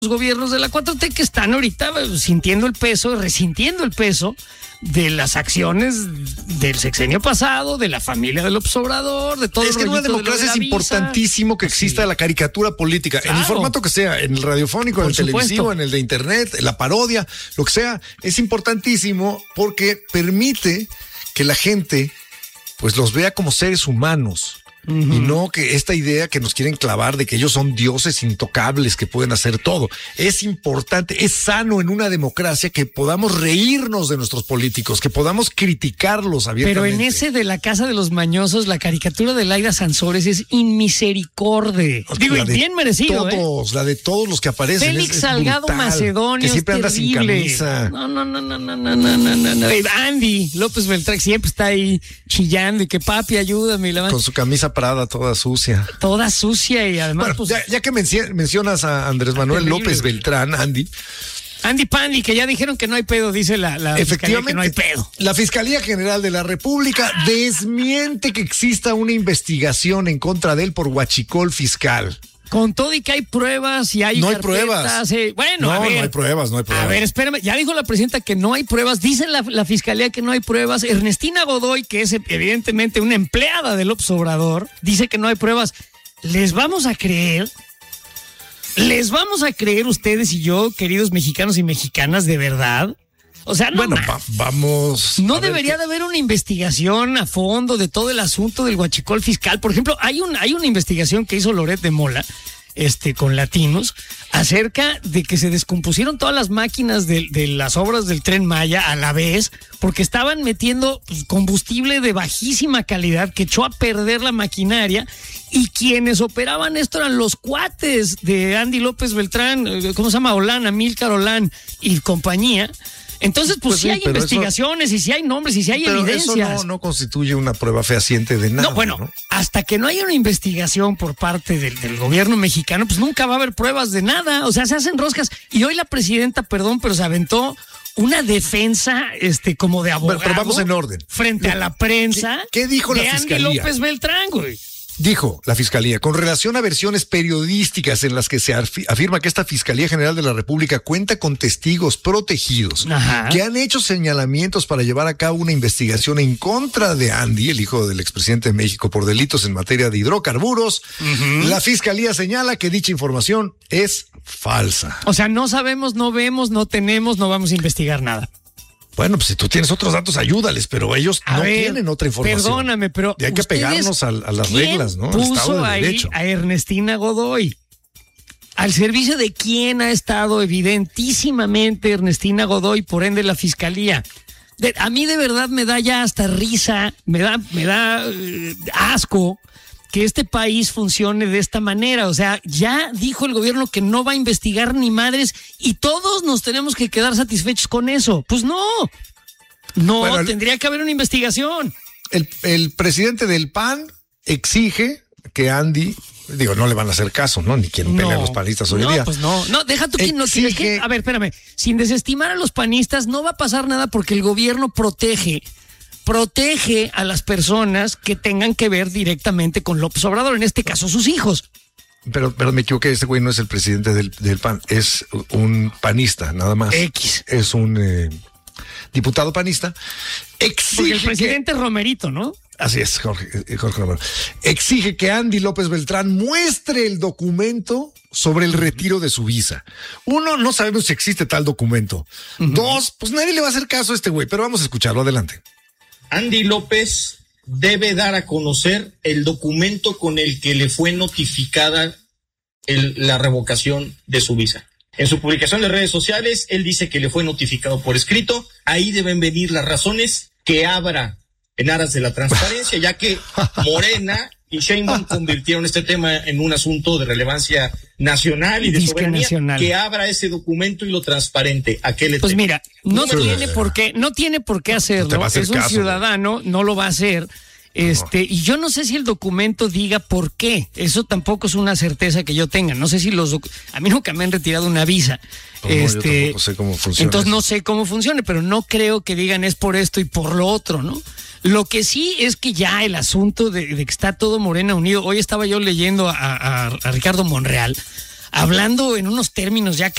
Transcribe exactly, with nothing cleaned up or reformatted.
gobiernos de la cuatro T que están ahorita sintiendo el peso, resintiendo el peso de las acciones del sexenio pasado, de la familia del López Obrador, de todo. Es que en una democracia es importantísimo que exista sí. la caricatura política, claro. en el formato que sea, en el radiofónico, en el supuesto. televisivo, en el de internet, en la parodia, lo que sea. Es importantísimo porque permite que la gente pues los vea como seres humanos. Uh-huh. Y no que esta idea que nos quieren clavar de que ellos son dioses intocables que pueden hacer todo. Es importante, es sano en una democracia que podamos reírnos de nuestros políticos, que podamos criticarlos abiertamente. Pero en ese de la Casa de los Mañosos, la caricatura de Laida Sansores es inmisericorde. Digo, y bien merecido. Todos, ¿eh? La de todos los que aparecen. Félix es, es Salgado brutal, Macedonio. Que siempre anda sin camisa. No, no, no, no, no, no, no, no, no, no. Andy López Beltrán siempre está ahí chillando y que papi, ayúdame. Y la Con su camisa Prada toda sucia. Toda sucia y además... Bueno, pues, ya, ya que menci- mencionas a Andrés Manuel terrible. López Beltrán, Andy. Andy Pandy, que ya dijeron que no hay pedo, dice la, la Efectivamente, que no hay pedo. La Fiscalía General de la República desmiente que exista una investigación en contra de él por huachicol fiscal. Con todo y que hay pruebas y hay No hay carpetas, pruebas. Eh, bueno, no, a ver, no hay pruebas, no hay pruebas. A ver, espérame, ya dijo la presidenta que no hay pruebas, dice la, la Fiscalía que no hay pruebas. Ernestina Godoy, que es evidentemente una empleada de López Obrador, dice que no hay pruebas. ¿Les vamos a creer? ¿Les vamos a creer ustedes y yo, queridos mexicanos y mexicanas, de verdad? O sea, no bueno, va, vamos. No debería de haber una investigación a fondo de todo el asunto del huachicol fiscal. Por ejemplo, hay un, hay una investigación que hizo Loret de Mola, este, con Latinos, acerca de que se descompusieron todas las máquinas de, de las obras del Tren Maya a la vez, porque estaban metiendo pues, combustible de bajísima calidad que echó a perder la maquinaria. Y quienes operaban esto eran los cuates de Andy López Beltrán, ¿cómo se llama? Olán, Amílcar Olán y compañía. Entonces, pues, pues sí, sí hay investigaciones eso, y sí hay nombres y sí hay pero evidencias. Eso no, no constituye una prueba fehaciente de nada. No, bueno, ¿no? Hasta que no haya una investigación por parte del, del gobierno mexicano, pues nunca va a haber pruebas de nada. O sea, se hacen roscas. Y hoy la presidenta, perdón, pero se aventó una defensa este, como de abogado. Pero, pero vamos en orden. Frente no, a la prensa. ¿Qué, qué dijo de la Fiscalía? Andy López Beltrán, güey. Dijo la Fiscalía, con relación a versiones periodísticas en las que se afirma que esta Fiscalía General de la República cuenta con testigos protegidos Ajá. que han hecho señalamientos para llevar a cabo una investigación en contra de Andy, el hijo del expresidente de México, por delitos en materia de hidrocarburos, uh-huh. la Fiscalía señala que dicha información es falsa. O sea, no sabemos, no vemos, no tenemos, no vamos a investigar nada. Bueno, pues si tú tienes otros datos, ayúdales, pero ellos a no ver, tienen otra información. Perdóname, pero y hay que pegarnos a, a las reglas, ¿no? Puso el Estado de ahí Derecho. A Ernestina Godoy. ¿Al servicio de quién ha estado evidentísimamente Ernestina Godoy, por ende la Fiscalía? De, a mí de verdad me da ya hasta risa, me da, me da eh, asco que este país funcione de esta manera. O sea, ya dijo el gobierno que no va a investigar ni madres y todos nos tenemos que quedar satisfechos con eso. Pues no, no, bueno, tendría que haber una investigación. El, el presidente del P A N exige que Andy, digo, no le van a hacer caso, ¿no? Ni quien pelea no, a los panistas hoy no, en día. Pues no, no, deja tú que no tienes que, a ver, espérame, sin desestimar a los panistas no va a pasar nada porque el gobierno protege protege a las personas que tengan que ver directamente con López Obrador, en este caso sus hijos. Pero, pero me equivoqué, este güey no es el presidente del, del P A N, es un panista, nada más. X. Es un eh, diputado panista. Exige Porque el presidente que, es Romerito, ¿no? Así es, Jorge, Jorge Romero. Exige que Andy López Beltrán muestre el documento sobre el retiro de su visa. Uno, no sabemos si existe tal documento. Uh-huh. Dos, pues nadie le va a hacer caso a este güey, pero vamos a escucharlo, adelante. Andy López debe dar a conocer el documento con el que le fue notificada el, la revocación de su visa. En su publicación de redes sociales, él dice que le fue notificado por escrito. Ahí deben venir las razones que abra en aras de la transparencia, ya que Morena y Sheinbaum convirtieron este tema en un asunto de relevancia nacional y de soberanía, nacional. Que abra ese documento y lo transparente. ¿A qué le Pues teme? mira, no sí. tiene por qué, no tiene por qué hacerlo. Es un caso, ciudadano, no lo va a hacer. Este, no. Y yo no sé si el documento diga por qué. Eso tampoco es una certeza que yo tenga. No sé si los doc... a mí nunca me han retirado una visa. No, este, yo tampoco sé cómo funciona. Entonces eso. no sé cómo funcione, pero no creo que digan es por esto y por lo otro, ¿no? Lo que sí es que ya el asunto de, de que está todo Morena unido. Hoy estaba yo leyendo a, a, a Ricardo Monreal hablando en unos términos ya